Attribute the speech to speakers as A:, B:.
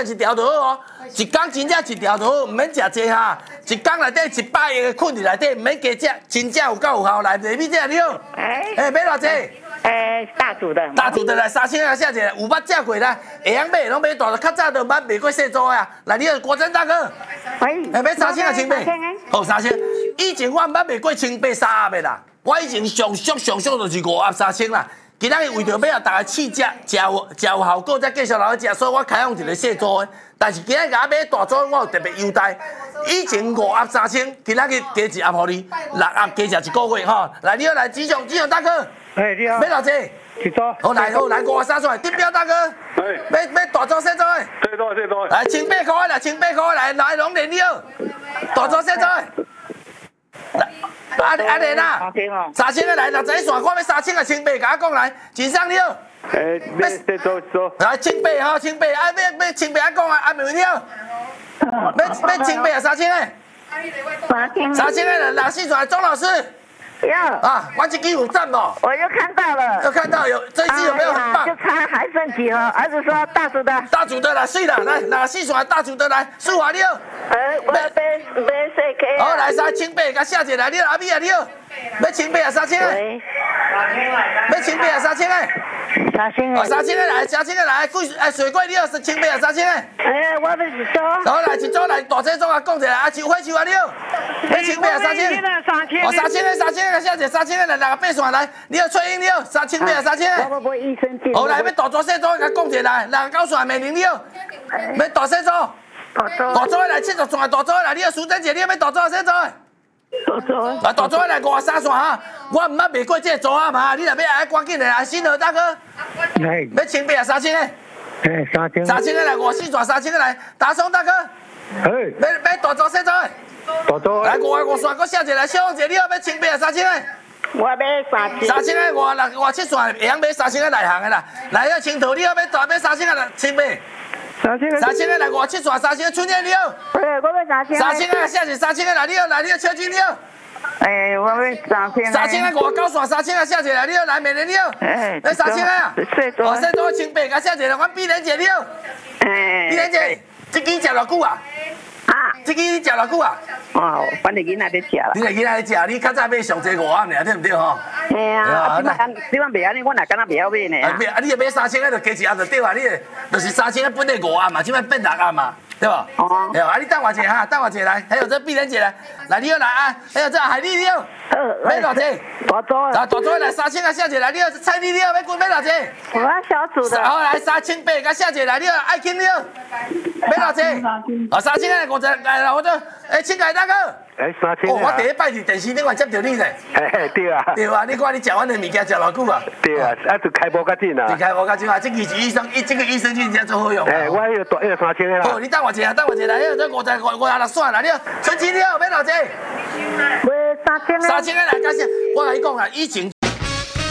A: 定一条就好哦，一工真正一条就好，唔免食济哈。一工内底100个的困伫内底，唔免加食，真正有够有效。来，内面这你好，买偌济？
B: 大组的。
A: 大组的来3000个写者，有捌食过啦，会晓买，拢买大，较早都捌卖过细组啊。来，你好，国珍大哥。
B: 喂。
A: 买3000个青白。好3000。以前我毋捌卖过青白3盒的啦，我以前上俗就是5盒3000啦。今仔日为着要大家试食，食有效果，再继续落去食，所以我开放一个细组的。但是今仔日甲我买大组，我有特别优待。以前5盒3000，今仔日加1盒互你，6盒加食1个月吼。来，你好，来志雄大哥。
C: 你好。
A: 买偌济？1组。好来5盒3出来，丁彪大哥。买大组细组的。
C: 最多。
A: 来18块啦，18块来龙年你好，大组细组的。阿莲啊，3000个来，61线，我要3000个青白，甲我讲来，真上你好。
C: 再做。
A: 来青白吼，青白，要青白啊讲啊，明你好。要青白啊，3000个。3000个来，4线钟老师。
B: 有。
A: 啊，我这支有赞不？
B: 我又看到了。
A: 又看到有这一支有没有很棒？
B: 就差还剩几盒，儿子说大组的。
A: 大组的来，水啦，来哪4线大组的来，舒华你好。
B: 我买4K。
A: 好，来青白，甲写者来，你好阿美啊你好。要青白啊3000个。要青白啊3000个。
B: 3000个。
A: 3000个来，3000个来，水果你好，青白啊3000个。
B: 我要一组。
A: 好来，一组来，大这组啊，讲一下，秋花啊你好。要青白啊3000个。3000个写者3000个来，8线来，你好翠英你好，3000白啊3000个。
B: 我益生菌。
A: 好来，要大组细组，甲讲一下来，9线美玲你好。要大细组。大组的来70线，大组的来，你好苏珍姐，你要大组细组的？大组的来53线哈，我毋捌卖过这个组啊嘛，你若要爱赶紧的来，新河大哥。要青白啊3000个。3000个来54线，3000个来，大松大哥。要大组细组的？来5线，搁写一个来，小凤姐你好，要青白啊3000个。
B: 我要3000个。
A: 57线会晓买3000个内行的啦，来要青桃你好，要3000个青白。3000个来57线，3000个春天你好。
B: 我要3000个。
A: 3000个写一3000个来你好，秋金你好。
B: 我要3000个。
A: 3000个59线，3000个写一个来你好，来美玲你好。要3000个啊。细组青白，甲写一个，阮碧莲姐你好。碧莲姐，这支食偌久啊？这支你食偌久啊？
B: 反正囡仔在食啦。
A: 你囡仔在食，你较早买上济5盒尔，对毋对吼？
B: 即摆卖安尼，我若敢若袂晓买呢。
A: 你若买3000个，就加1盒就对啊，你就是3000个本来5盒嘛，即摆变6盒嘛。对吧？对吧？你等我一下哈，等我一下来，还有这碧莲姐来，来你好来啊，还有这海丽你好，买偌济？
B: 大组的。
A: 大组的来3000个写一来，你好蔡丽你好，买偌济？
B: 我要小组的。
A: 好来3800个写一来，你好爱卿你好，买偌济？3000个50来，我就请凯大哥。
C: 3000。
A: 我第一摆伫电视顶外接到你咧。
C: 对啊。
A: 对啊，你看你食阮的物件食偌久啊？
C: 对啊，就开播较紧啊。
A: 就开播较紧啊，这个是益生菌真做好用。
C: 我迄个3000个啦。
A: 好，你等我一下，来，还有这56线来，你好，春琪你好，买偌济？
B: 买3000个。
A: 3000个来，感谢。我甲你讲啊，以前。